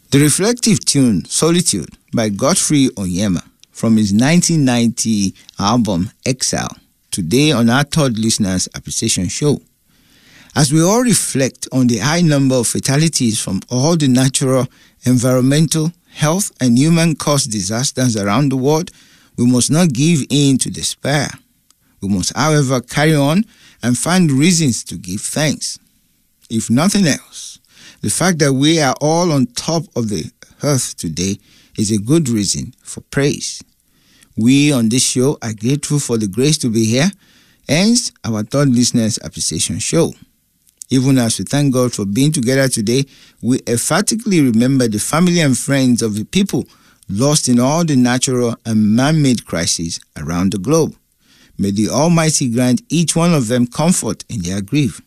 The reflective tune Solitude by Godfrey Onyema from his 1990 album Exile, today on our third Listeners Appreciation Show. As we all reflect on the high number of fatalities from all the natural, environmental, health, and human-caused disasters around the world, we must not give in to despair. We must, however, carry on and find reasons to give thanks. If nothing else, the fact that we are all on top of the earth today is a good reason for praise. We on this show are grateful for the grace to be here, hence our third Listeners Appreciation Show. Even as we thank God for being together today, we emphatically remember the family and friends of the people lost in all the natural and man-made crises around the globe. May the Almighty grant each one of them comfort in their grief.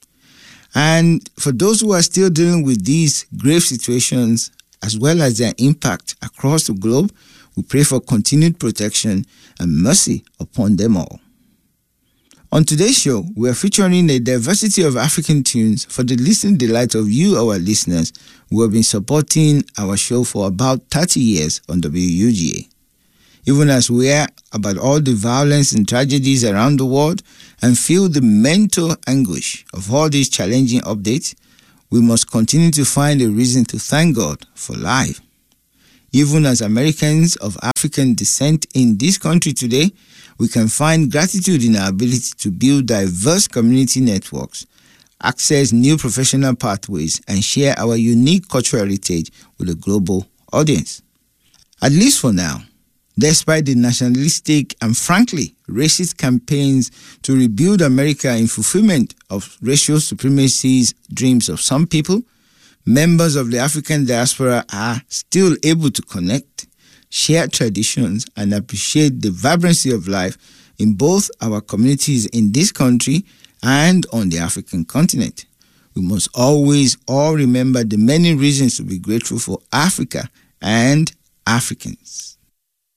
And for those who are still dealing with these grave situations, as well as their impact across the globe, we pray for continued protection and mercy upon them all. On today's show, we are featuring a diversity of African tunes for the listening delight of you, our listeners, who have been supporting our show for about 30 years on WUGA. Even as we hear about all the violence and tragedies around the world and feel the mental anguish of all these challenging updates, we must continue to find a reason to thank God for life. Even as Americans of African descent in this country today, we can find gratitude in our ability to build diverse community networks, access new professional pathways, and share our unique cultural heritage with a global audience. At least for now, despite the nationalistic and frankly racist campaigns to rebuild America in fulfillment of racial supremacy's dreams of some people, members of the African diaspora are still able to connect, share traditions, and appreciate the vibrancy of life in both our communities in this country and on the African continent. We must always all remember the many reasons to be grateful for Africa and Africans.